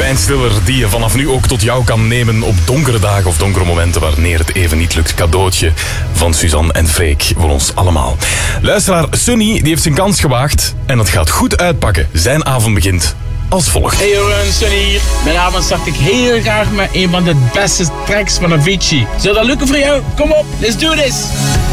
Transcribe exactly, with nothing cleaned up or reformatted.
pijnstiller die je vanaf nu ook tot jou kan nemen op donkere dagen of donkere momenten wanneer het even niet lukt. Cadeautje van Suzanne en Freek voor ons allemaal. Luisteraar Sunny die heeft zijn kans gewaagd en dat gaat goed uitpakken. Zijn avond begint als volgt. Hey jongen, Sunny hier. Mijn avond start ik heel graag met een van de beste tracks van Avicii. Zou dat lukken voor jou? Kom op, let's do this!